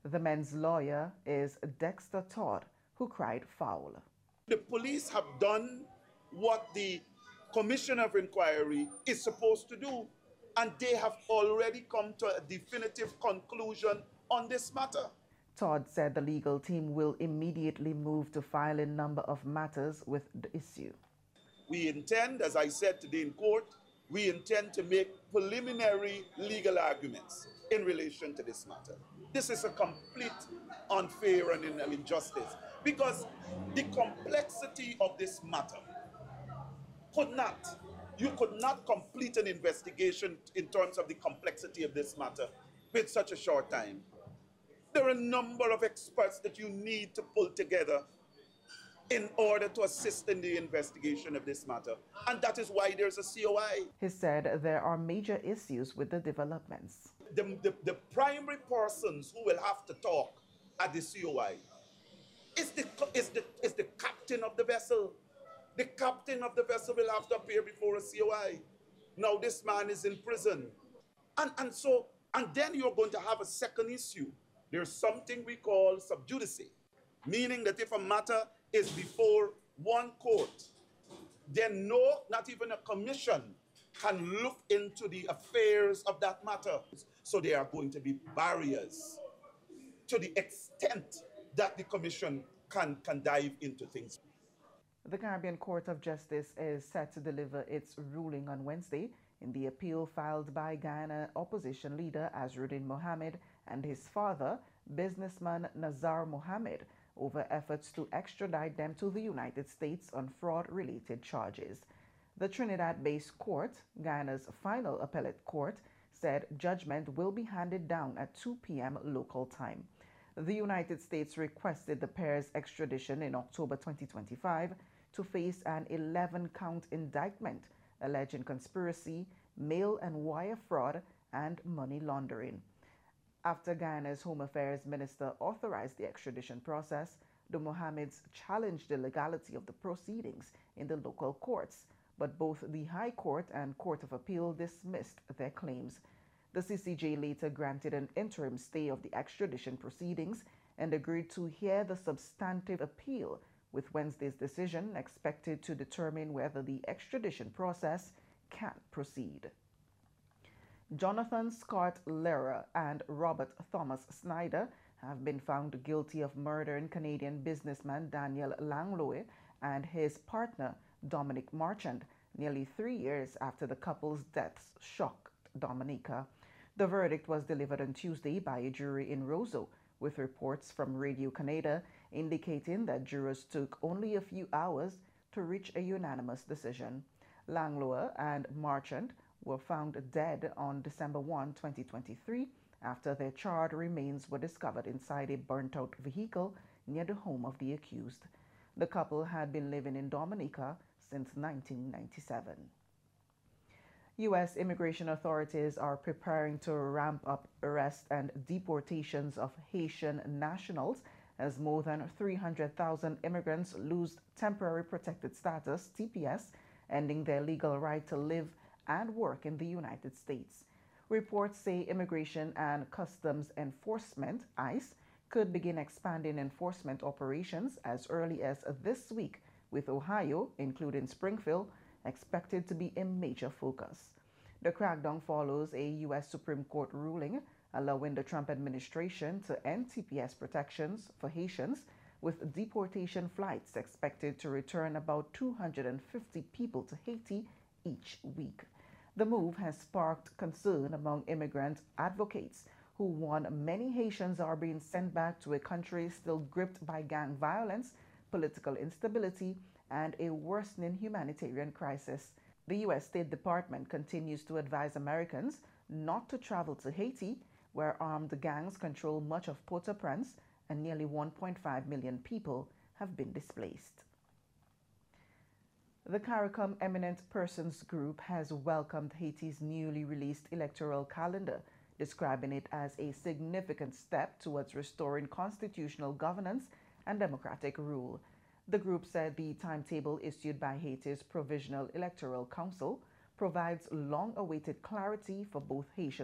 The men's lawyer is Dexter Todd, who cried foul. The police have done what the Commission of Inquiry is supposed to do, and they have already come to a definitive conclusion on this matter. Todd said the legal team will immediately move to file a number of matters with the issue. We intend, as I said today in court, we intend to make preliminary legal arguments in relation to this matter. This is a complete unfair and injustice because the complexity of this matter you could not complete an investigation in terms of the complexity of this matter with such a short time. There are a number of experts that you need to pull together in order to assist in the investigation of this matter. And that is why there's a COI. He said there are major issues with the developments. The primary persons who will have to talk at the COI is the captain of the vessel. The captain of the vessel will have to appear before a COI. Now this man is in prison. And then you're going to have a second issue. There's something we call sub judice, meaning that if a matter is before one court, then not even a commission can look into the affairs of that matter. So there are going to be barriers to the extent that the commission can dive into things. The Caribbean Court of Justice is set to deliver its ruling on Wednesday in the appeal filed by Guyana opposition leader Azruddin Mohammed and his father, businessman Nazar Mohammed, over efforts to extradite them to the United States on fraud-related charges. The Trinidad-based court, Guyana's final appellate court, said judgment will be handed down at 2 p.m. local time. The United States requested the pair's extradition in October 2025 to face an 11-count indictment alleging conspiracy, mail and wire fraud, and money laundering. After Guyana's Home Affairs Minister authorized the extradition process, the Mohammeds challenged the legality of the proceedings in the local courts, but both the High Court and Court of Appeal dismissed their claims. The CCJ later granted an interim stay of the extradition proceedings and agreed to hear the substantive appeal, with Wednesday's decision expected to determine whether the extradition process can proceed. Jonathan Scott Lehrer and Robert Thomas Snyder have been found guilty of murdering Canadian businessman Daniel Langlois and his partner Dominic Marchand nearly 3 years after the couple's deaths shocked Dominica. The verdict was delivered on Tuesday by a jury in Roseau, with reports from Radio-Canada indicating that jurors took only a few hours to reach a unanimous decision. Langlois and Marchand were found dead on December 1, 2023, after their charred remains were discovered inside a burnt-out vehicle near the home of the accused. The couple had been living in Dominica since 1997. U.S. immigration authorities are preparing to ramp up arrests and deportations of Haitian nationals as more than 300,000 immigrants lose temporary protected status, TPS, ending their legal right to live and work in the United States. Reports say Immigration and Customs Enforcement, ICE, could begin expanding enforcement operations as early as this week, with Ohio, including Springfield, expected to be a major focus. The crackdown follows a U.S. Supreme Court ruling allowing the Trump administration to end TPS protections for Haitians, with deportation flights expected to return about 250 people to Haiti each week. The move has sparked concern among immigrant advocates who warn many Haitians are being sent back to a country still gripped by gang violence, political instability, and a worsening humanitarian crisis. The U.S. State Department continues to advise Americans not to travel to Haiti, where armed gangs control much of Port-au-Prince and nearly 1.5 million people have been displaced. The CARICOM Eminent Persons Group has welcomed Haiti's newly released electoral calendar, describing it as a significant step towards restoring constitutional governance and democratic rule. The group said the timetable issued by Haiti's Provisional Electoral Council provides long-awaited clarity for both Haitian